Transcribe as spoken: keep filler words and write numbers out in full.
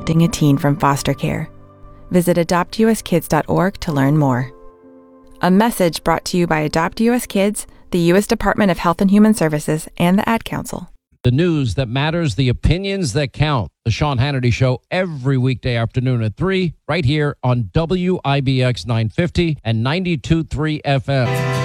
adopting a teen from foster care. Visit adopt u s kids dot org to learn more. A message brought to you by Adopt U S Kids, the U S Department of Health and Human Services, and the Ad Council. The news that matters, the opinions that count. The Sean Hannity Show every weekday afternoon at three, right here on W I B X nine fifty and ninety-two point three F M.